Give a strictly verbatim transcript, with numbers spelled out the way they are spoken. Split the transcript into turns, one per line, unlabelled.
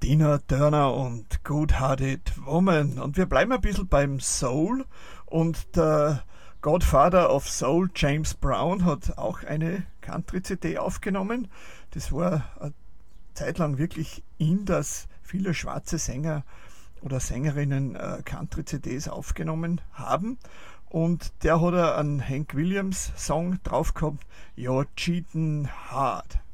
Tina Turner und Good Hearted Woman. Und wir bleiben ein bisschen beim Soul. Und der Godfather of Soul, James Brown, hat auch eine Country-C D aufgenommen. Das war eine Zeit lang wirklich in, dass viele schwarze Sänger oder Sängerinnen äh, Country-C Ds aufgenommen haben. Und der hat einen Hank Williams Song drauf gehabt, You're Cheatin' Hard.